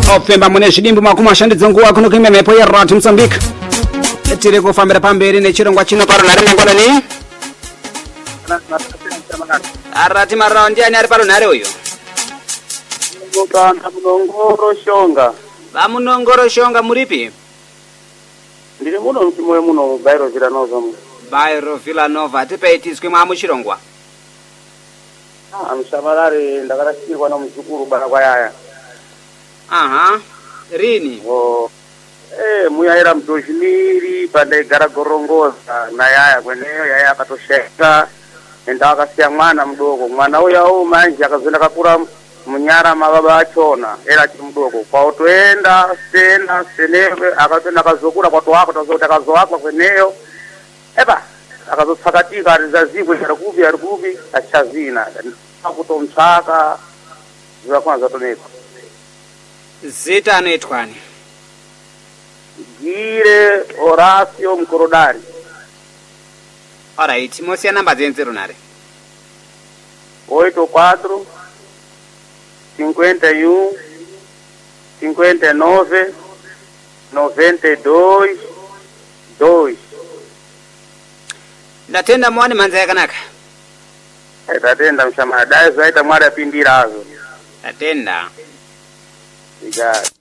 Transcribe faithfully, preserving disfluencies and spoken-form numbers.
opemba mune zvidimbu makumi ashandidzo nguva kuno kuimba mhepo yeratu Mozambique. Tiri kufambira pamberi nechirongwa chino parunhare mangwanani. Arati marao ndiani ari parunhare uyu? Mukanda Munongoro Shonga. Va Munongoro Shonga muripi? Ndiri muno mchimoyo muno Bairo Villanova. Bairo Villanova tipeitiswe mwa muchirongwa. Ah, mshamarari ndakarashirwa na mzukuru bana kwa yaya. Aha. Rini? Oh. Eh, muyaira mdozhimiri pande gara gorongoza na yaya kweneyo yaya akatosheka. Enda akasiya mwana mdogo. Mwana uya u manje akazenda kakura munyara mababa achona era chimdoko kwa otoenda sena seneve akatenda kazokura kwa toako tazota kazoakwa kweneyo eba akazotsakatika rizazikwe yarikubi yarikubi achazina akutomtsaka zwa kwanza toneka zita anoitwani Gire Horacio Mkorodari. Alright, mosia namba zenzero nare oito quatro cinquenta e um cinquenta e nove noventa e dois dois. Ndatenda mwani manza yakanaka. Ndatenda mshamada zaita mwari apindirazo. Ndatenda. Obrigado.